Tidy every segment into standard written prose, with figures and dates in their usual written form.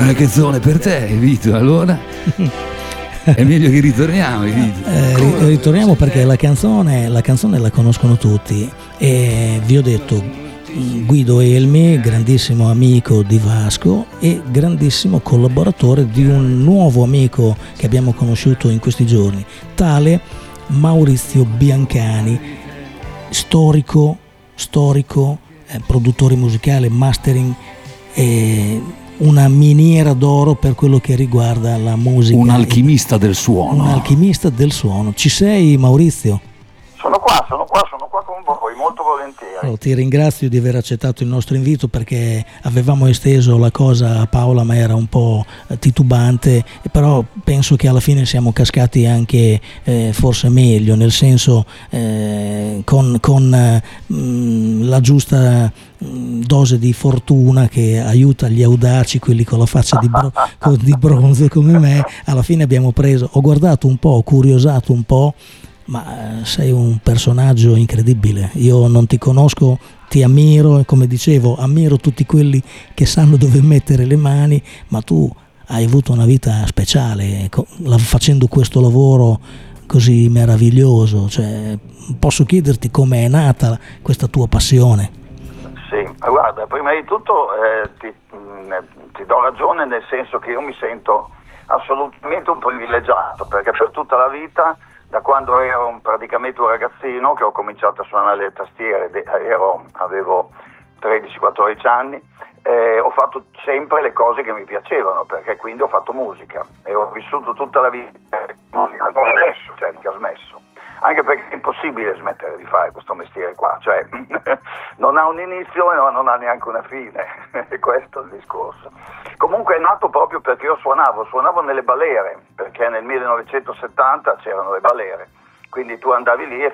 una canzone per te, Vito, allora è meglio che ritorniamo, Vito. Ritorniamo perché la canzone la conoscono tutti e vi ho detto Guido Elmi, grandissimo amico di Vasco e grandissimo collaboratore di un nuovo amico che abbiamo conosciuto in questi giorni, tale Maurizio Biancani, storico, produttore musicale, mastering, una miniera d'oro per quello che riguarda la musica. Un alchimista del suono. Un alchimista del suono. Ci sei, Maurizio? Sono qua con voi, molto volentieri. Ti ringrazio di aver accettato il nostro invito perché avevamo esteso la cosa a Paola ma era un po' titubante, però penso che alla fine siamo cascati anche forse meglio, nel senso con la giusta dose di fortuna che aiuta gli audaci, quelli con la faccia di bronzo come me. Alla fine abbiamo ho guardato un po', ho curiosato un po', ma sei un personaggio incredibile. Io non ti conosco, ti ammiro e come dicevo ammiro tutti quelli che sanno dove mettere le mani, ma tu hai avuto una vita speciale facendo questo lavoro così meraviglioso. Cioè, posso chiederti come è nata questa tua passione? Sì, guarda, prima di tutto ti do ragione, nel senso che io mi sento assolutamente un privilegiato, perché per tutta la vita, da quando ero praticamente un ragazzino che ho cominciato a suonare le tastiere, avevo 13-14 anni, ho fatto sempre le cose che mi piacevano, perché quindi ho fatto musica e ho vissuto tutta la vita musica, non adesso, cioè mica smesso, anche perché è impossibile smettere di fare questo mestiere qua, cioè non ha un inizio e non ha neanche una fine, questo è il discorso. Comunque è nato proprio perché io suonavo nelle balere, perché nel 1970 c'erano le balere, quindi tu andavi lì e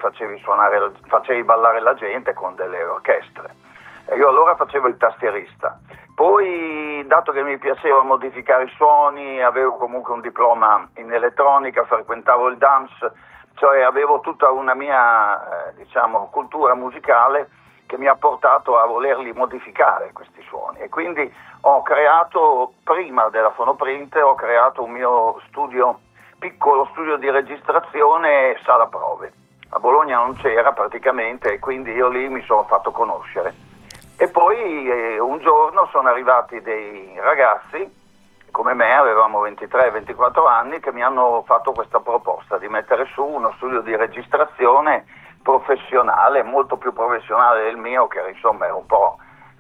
facevi ballare la gente con delle orchestre. E io allora facevo il tastierista. Poi, dato che mi piaceva modificare i suoni, avevo comunque un diploma in elettronica, frequentavo il DAMS, cioè avevo tutta una mia cultura musicale che mi ha portato a volerli modificare questi suoni, e quindi ho creato, prima della Fonoprint, ho creato un mio piccolo studio di registrazione e sala prove. A Bologna non c'era praticamente, e quindi io lì mi sono fatto conoscere. E poi un giorno sono arrivati dei ragazzi come me, avevamo 23-24 anni, che mi hanno fatto questa proposta di mettere su uno studio di registrazione professionale, molto più professionale del mio, che insomma era un po'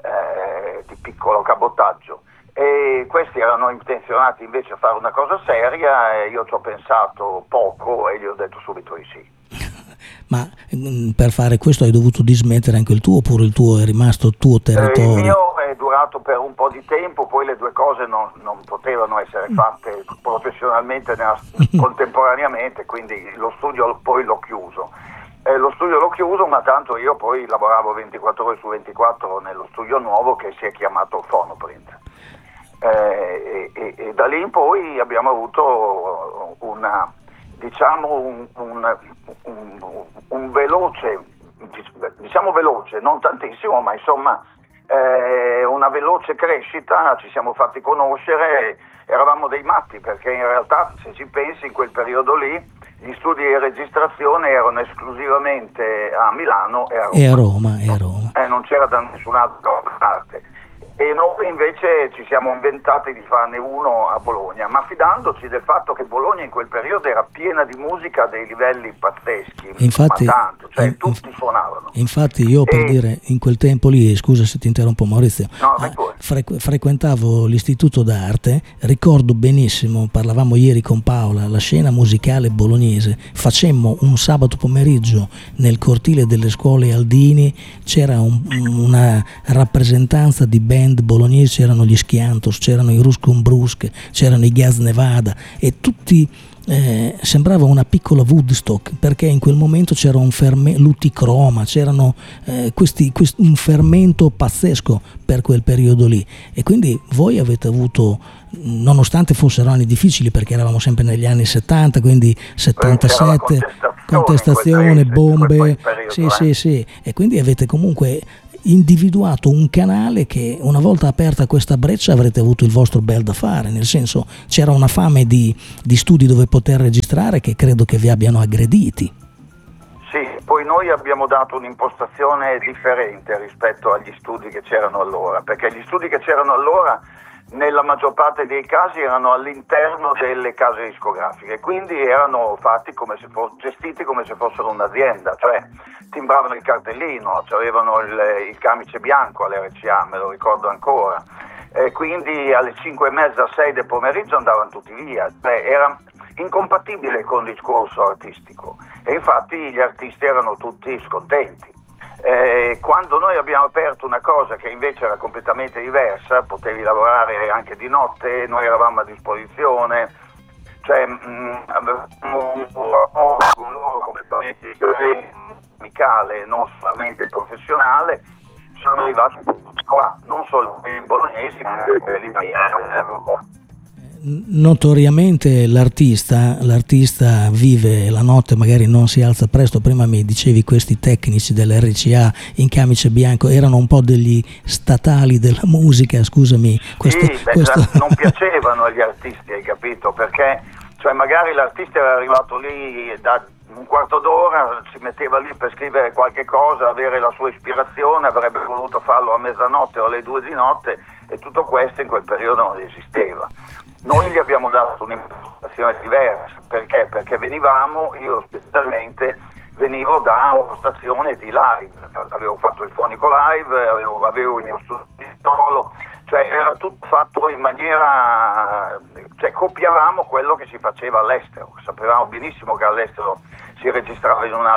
di piccolo cabotaggio, e questi erano intenzionati invece a fare una cosa seria, e io ci ho pensato poco e gli ho detto subito di sì. Ma per fare questo hai dovuto dismettere anche il tuo, oppure il tuo è rimasto il tuo territorio? Il mio è durato per un po' di tempo, poi le due cose non potevano essere fatte professionalmente contemporaneamente, quindi lo studio poi l'ho chiuso. Lo studio l'ho chiuso, ma tanto io poi lavoravo 24 ore su 24 nello studio nuovo che si è chiamato Fonoprint. E da lì in poi abbiamo avuto un veloce, non tantissimo, ma insomma una veloce crescita, ci siamo fatti conoscere, eravamo dei matti, perché in realtà, se ci pensi, in quel periodo lì gli studi di registrazione erano esclusivamente a Milano e a Roma. Non c'era da nessun'altra parte. E noi invece ci siamo inventati di farne uno a Bologna, ma fidandoci del fatto che Bologna in quel periodo era piena di musica a dei livelli pazzeschi, infatti, ma tanto, cioè tutti suonavano. Infatti io per dire, in quel tempo lì, scusa se ti interrompo Maurizio, frequentavo l'istituto d'arte, ricordo benissimo, parlavamo ieri con Paola, la scena musicale bolognese, facemmo un sabato pomeriggio nel cortile delle scuole Aldini, c'era una rappresentanza di band bolognesi, c'erano gli Schiantos, c'erano i Ruscum Brusque, c'erano i Gaz Nevada, e tutti sembrava una piccola Woodstock, perché in quel momento c'era un l'Uticroma, c'erano un fermento pazzesco per quel periodo lì, e quindi voi avete avuto, nonostante fossero anni difficili perché eravamo sempre negli anni 70, quindi 77, contestazione, bombe, sì, e quindi avete comunque individuato un canale che, una volta aperta questa breccia, avrete avuto il vostro bel da fare, nel senso c'era una fame di studi dove poter registrare che credo che vi abbiano aggrediti. Sì, poi noi abbiamo dato un'impostazione differente rispetto agli studi che c'erano allora, perché gli studi che c'erano allora nella maggior parte dei casi erano all'interno delle case discografiche, quindi erano fatti gestiti come se fossero un'azienda, cioè timbravano il cartellino, avevano il camice bianco all'RCA, me lo ricordo ancora, quindi alle 5:30, 6 del pomeriggio andavano tutti via, era incompatibile con il discorso artistico e infatti gli artisti erano tutti scontenti. Quando noi abbiamo aperto una cosa che invece era completamente diversa, potevi lavorare anche di notte, noi eravamo a disposizione, cioè avevamo un loro completamente amicale, non solamente professionale, sono arrivati qua, non solo i bolognesi ma anche quelli italiani. Notoriamente l'artista vive la notte, magari non si alza presto. Prima mi dicevi questi tecnici dell'RCA in camice bianco erano un po' degli statali della musica, scusami. Non piacevano agli artisti, hai capito? Perché cioè magari l'artista era arrivato lì da un quarto d'ora, si metteva lì per scrivere qualche cosa, avere la sua ispirazione, avrebbe voluto farlo a mezzanotte o alle 2 di notte e tutto questo in quel periodo non esisteva. Noi gli abbiamo dato un'impostazione diversa, perché? Perché io specialmente venivo da una stazione di live, avevo fatto il fonico live, avevo il mio studio di solo, cioè era tutto fatto in maniera, cioè copiavamo quello che si faceva all'estero, sapevamo benissimo che all'estero si registrava in una